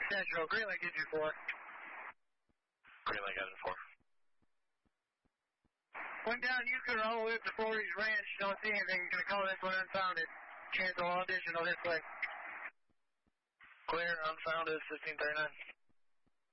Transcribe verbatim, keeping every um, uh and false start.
Central, Green Lake, engine four. Green Lake, engine four. Went down Euclid all the way up to Flores Ranch. Don't see anything. Gonna call this one unfounded. Cancel all additional this way. Clear, unfounded, fifteen thirty-nine.